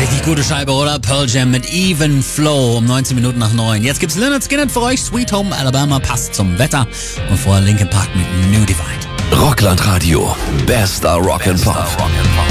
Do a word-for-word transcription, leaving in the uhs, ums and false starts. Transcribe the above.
Richtig gute Scheibe, oder? Pearl Jam mit Even Flow um neunzehn Minuten nach neun. Jetzt gibt's Lynyrd Skynyrd für euch. Sweet Home Alabama passt zum Wetter. Und vorher Linkin Park mit New Divide. Rockland Radio. Bester Rock and Pop.